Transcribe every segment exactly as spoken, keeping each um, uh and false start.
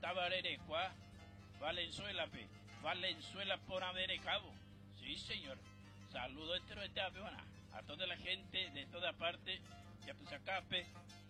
Tabarerecua, Valenzuela, pe. Valenzuela por Americabo. Sí, señor. Saludos entero de Tapeona. A toda la gente de toda parte. Ya pues acá, pe.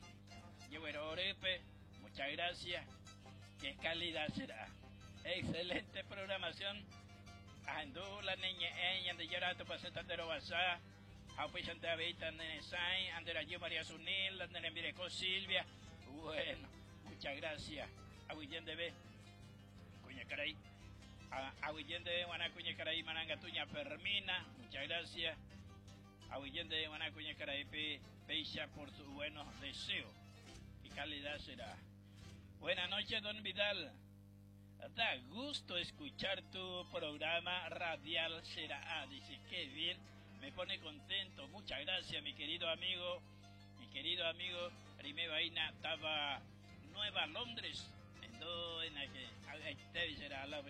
Orepe. Muchas gracias. Qué calidad será. Excelente programación. Ando la niña ella de Yarato para Santandero Basá. Apoy Santa Vita, Nene Sain, Andera Yo María Sunil, Nene Mireco Silvia. Bueno, muchas gracias. Aguillén de B. Cuña Caray. Aguillén de Guaná Cuña Caray, Mananga Tuña Fermina. Muchas gracias. Aguillén de Guaná Cuña Caray, Peisha por sus buenos deseos. Qué calidad será. Buenas noches, don Vidal. Da gusto escuchar tu programa radial será. Dice, qué bien, me pone contento. Muchas gracias, mi querido amigo. Mi querido amigo, Rime Vaina, estaba Nueva Londres. En la que será la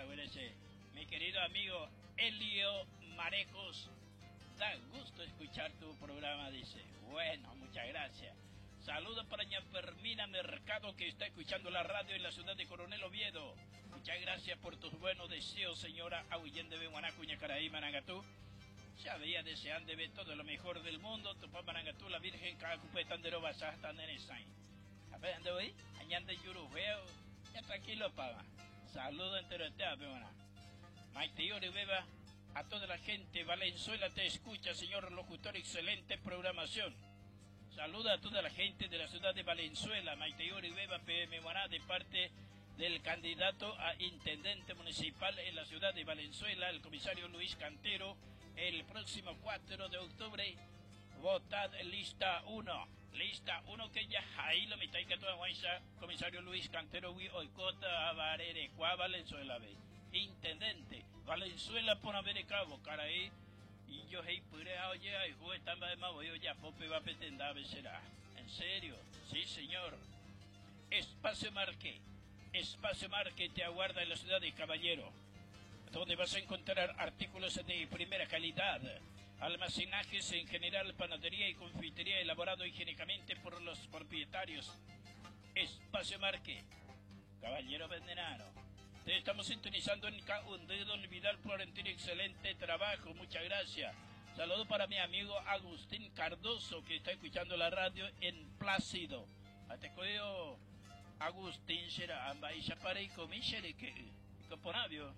mi querido amigo Elio Marecos. Da gusto escuchar tu programa, dice. Bueno, muchas gracias. Saludos para ña Fermina Mercado, que está escuchando la radio en la ciudad de Coronel Oviedo. Muchas gracias por tus buenos deseos, señora Aguillén de Beguanacuña, Caraí, Manangatú. Ya veía deseando de ver todo lo mejor del mundo. Tu papá Manangatú, la Virgen, Cacupé, Tandero, Basasta, Nenesain. A ver, ¿dónde voy? Añande Yurubeo. Ya tranquilo, pava. Saludos entero de te, peona. Maite Yori, beba. A toda la gente, Valenzuela te escucha, señor locutor, excelente programación. Saluda a toda la gente de la ciudad de Valenzuela, Maite Yori Beba P M Moná, de parte del candidato a intendente municipal en la ciudad de Valenzuela, el comisario Luis Cantero, el próximo cuatro de octubre. Votad lista uno. Lista uno que ya ahí lo mitad que toda guaysa, comisario Luis Cantero, Oicota, Abarere, Cuá, Valenzuela, ve. Intendente, Valenzuela por Americabo, Caraí. Y yo, hey, pure, oye, ay, juez, tamba de más, voy ya, pope va a pretender, será. ¿En serio? Sí, señor. Espacio Marque. Espacio Marque te aguarda en la ciudad de Caballero, donde vas a encontrar artículos de primera calidad, almacenajes en general, panadería y confitería elaborado higiénicamente por los propietarios. Espacio Marque. Caballero Vendenano. Te estamos sintonizando en K uno D, don Vidal Florentino, excelente trabajo, muchas gracias. Saludo para mi amigo Agustín Cardoso, que está escuchando la radio en Plácido. Atecoyo Agustín será amba y chapare y comíshere que coponavio.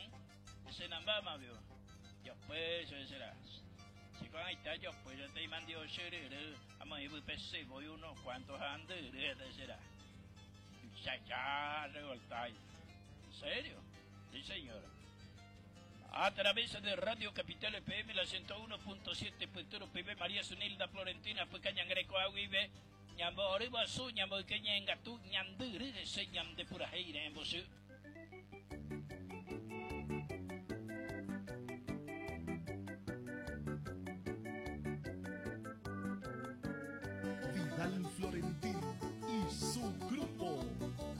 Ese nambama vio. Yo pues eso será. Si con ahí está yo pues yo te mando shere, vamos a ir pese voy unos cuantos andes será. Ya ya revoltáis. ¿En serio? Sí, señor. A través de Radio Capital F M, la ciento uno punto siete, Puerto Pibe, María Sunilda Florentina, pues cañan greco aguibe, ñambore basu, ñambo que ñenga tú, ñandure, se ñam de pura heire en bosu. Vidal Florentino y su grupo.